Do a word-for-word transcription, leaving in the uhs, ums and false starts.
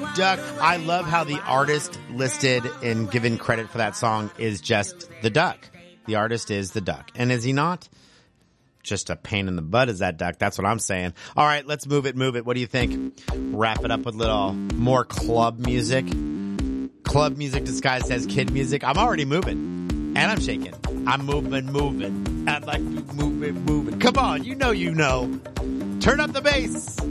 Duck. I love how the artist listed and given credit for that song is just the Duck. The artist is the Duck. And is he not? Just a pain in the butt is that Duck. That's what I'm saying. All right, let's move it, move it. What do you think? Wrap it up with a little more club music. Club music disguised as kid music. I'm already moving. And I'm shaking. I'm moving, moving. I'd like to move it, moving. Come on, you know you know. Turn up the bass.